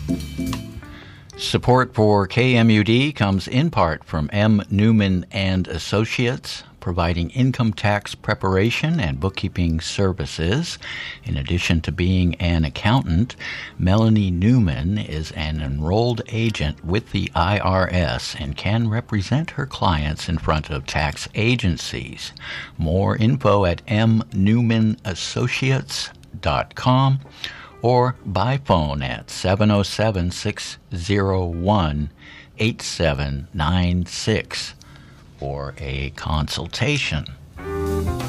Support for KMUD comes in part from M. Newman and Associates, providing income tax preparation and bookkeeping services. In addition to being an accountant, Melanie Newman is an enrolled agent with the IRS and can represent her clients in front of tax agencies. More info at mnewmanassociates.com or by phone at 707-601-8796 for a consultation.